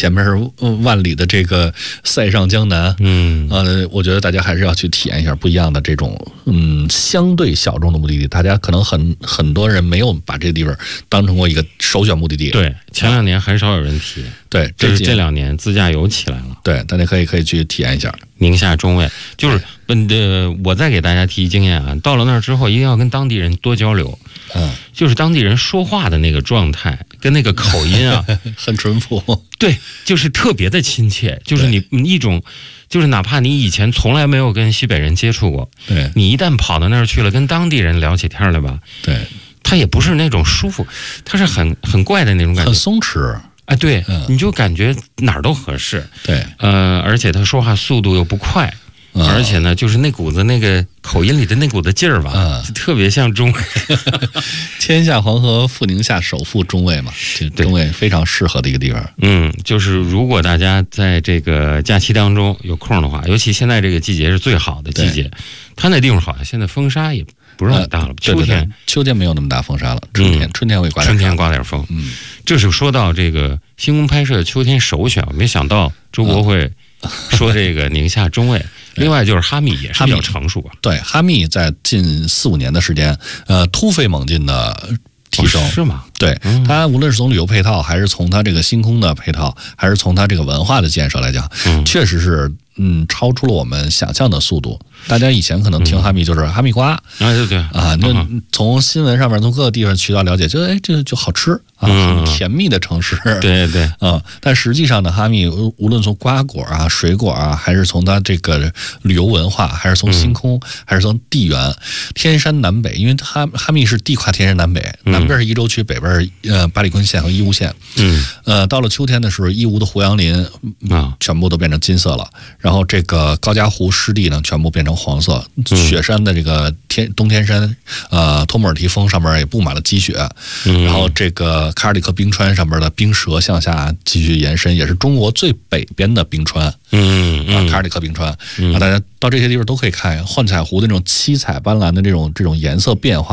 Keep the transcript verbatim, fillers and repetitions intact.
前面是万里的这个塞上江南， 嗯， 呃，我觉得大家还是要去体验一下不一样的这种，嗯，相对小众的目的地。大家可能很很多人没有把这个地方当成过一个首选目的地。 对，前两年很少有人提， 对， 这是这两年自驾游起来了。 对，大家可以可以去体验一下宁夏中卫。就是嗯呃，我再给大家提经验啊，到了那儿之后一定要跟当地人多交流。 嗯， 就是当地人说话的那个状态跟那个口音啊， 很淳朴。 对，就是特别的亲切，就是你一种，就是哪怕你以前从来没有跟西北人接触过， 对， 你一旦跑到那儿去了，跟当地人聊起天来吧， 对， 他也不是那种舒服，他是很很怪的那种感觉， 很松弛。 哎，对， 嗯、 你就感觉哪儿都合适。 对， 呃，而且他说话速度又不快。嗯、而且呢，就是那股子那个口音里的那股子劲儿吧，嗯、就特别像中卫。 天下黄河赴宁夏，首赴中卫嘛，这中卫非常适合的一个地方。 嗯，就是如果大家在这个假期当中有空的话，尤其现在这个季节是最好的季节，它那地方好像现在风沙也不是很大了。呃、秋天， 对对对，秋天没有那么大风沙了，春天、嗯、春天会刮点春天刮点风。 嗯， 这是说到这个星空拍摄秋天首选，没想到周国会说这个宁夏中卫。另外就是哈密也是比较成熟啊， 对，哈密在近四五年的时间，呃，突飞猛进的提升， 哦、是吗？ 对， 嗯、 它无论是从旅游配套，还是从它这个星空的配套，还是从它这个文化的建设来讲， 嗯、 确实是嗯超出了我们想象的速度。大家以前可能听哈密就是哈密瓜，啊、 嗯、对对啊，那从新闻上面从各个地方渠道了解，就哎这就好吃啊，很甜蜜的城市， 对对啊，但实际上呢，哈密无论从瓜果啊、水果啊，还是从它这个旅游文化，还是从星空，嗯、还是从地缘，天山南北，因为哈哈密是地跨天山南北， 嗯、 南边是伊州区，北边是呃巴里坤县和义乌县， 嗯， 呃，到了秋天的时候，义乌的胡杨林啊，全部都变成金色了，然后这个高加湖湿地呢，全部变成黄色，雪山的这个天东天山，呃，托木尔提峰上面也布满了积雪， 嗯、 然后这个卡尔里克冰川上面的冰舌向下继续延伸，也是中国最北边的冰川， 嗯啊，卡尔里克冰川， 嗯、 啊，大家到这些地方都可以看幻彩湖的那种七彩斑斓的这种这种颜色变化。